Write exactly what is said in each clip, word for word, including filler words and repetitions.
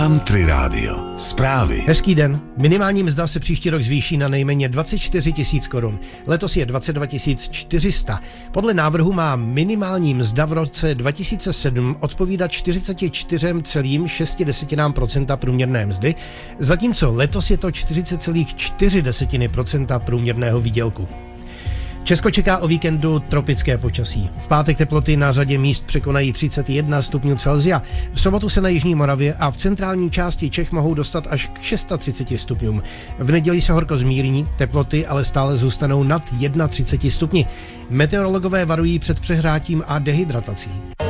Country Radio. Zprávy. Hezký den. Minimální mzda se příští rok zvýší na nejméně dvacet čtyři tisíc korun. Letos je dvacet dva tisíc čtyři sta. Podle návrhu má minimální mzda v roce dva tisíce sedm odpovídat čtyřicet čtyři celá šest procenta průměrné mzdy, zatímco letos je to čtyřicet celá čtyři procenta průměrného výdělku. Česko čeká o víkendu tropické počasí. V pátek teploty na řadě míst překonají třicet jedna stupňů Celsia. V sobotu se na jižní Moravě a v centrální části Čech mohou dostat až k třicet šesti stupňům. V neděli se horko zmírní, teploty ale stále zůstanou nad třicet jedna stupni. Meteorologové varují před přehrátím a dehydratací.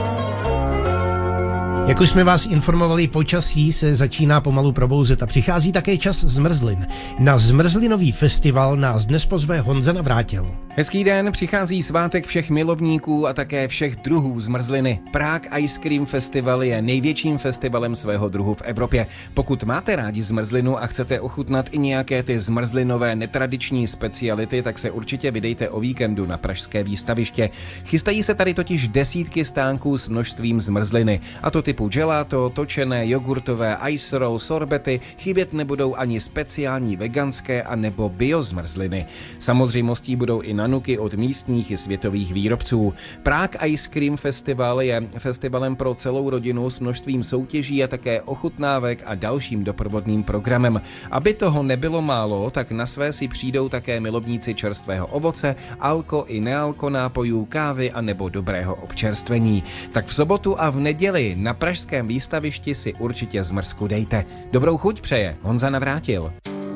Jak už jsme vás informovali, počasí se začíná pomalu probouzet a přichází také čas zmrzlin. Na zmrzlinový festival nás dnes pozve Honza Navrátil. Hezký den, přichází svátek všech milovníků a také všech druhů zmrzliny. Prague Ice Cream Festival je největším festivalem svého druhu v Evropě. Pokud máte rádi zmrzlinu a chcete ochutnat i nějaké ty zmrzlinové netradiční speciality, tak se určitě vydejte o víkendu na pražské výstaviště. Chystají se tady totiž desítky stánků s množstvím zmrzliny, a to typu gelato, točené, jogurtové, ice roll, sorbety, chybět nebudou ani speciální veganské a nebo biozmrzliny. Samozřejmostí budou i nanuky od místních i světových výrobců. Prague Ice Cream Festival je festivalem pro celou rodinu s množstvím soutěží a také ochutnávek a dalším doprovodným programem. Aby toho nebylo málo, tak na své si přijdou také milovníci čerstvého ovoce, alko i nealko nápojů, kávy a nebo dobrého občerstvení. Tak v sobotu a v neděli na pražském výstavišti si určitě zmrzku dejte. Dobrou chuť přeje Honza Navrátil.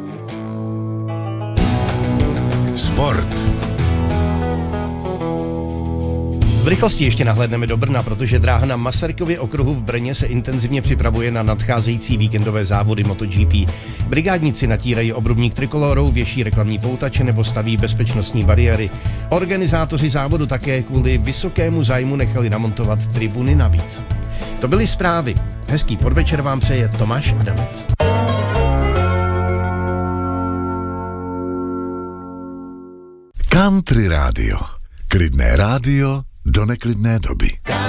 Sport. V rychlosti ještě nahlédneme do Brna, protože dráha na Masarykově okruhu v Brně se intenzivně připravuje na nadcházející víkendové závody MotoGP. Brigádníci natírají obrubník trikolorou, věší reklamní poutače nebo staví bezpečnostní bariéry. Organizátoři závodu také kvůli vysokému zájmu nechali namontovat tribuny navíc. To byly zprávy. Hezký podvečer vám přeje Tomáš Adamec. Country Radio. Klidné rádio do neklidné doby.